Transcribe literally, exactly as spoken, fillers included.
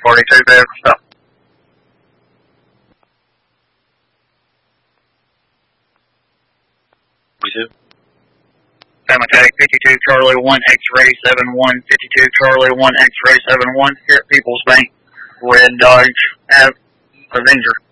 forty-two, vehicle stop. forty-two. Pematic fifty-two Charlie one X-ray seven one, fifty-two Charlie one X-ray seven one, here at People's Bank, Red Dodge Ave, Avenger.